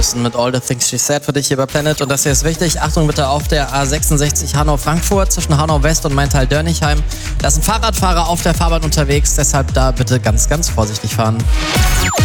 Morrison mit All the Things She Said für dich hier bei Planet. Und das hier ist wichtig. Achtung bitte auf der A66 Hanau-Frankfurt zwischen Hanau-West und Maintal-Dörnigheim. Da sind Fahrradfahrer auf der Fahrbahn unterwegs, deshalb da bitte ganz, ganz vorsichtig fahren.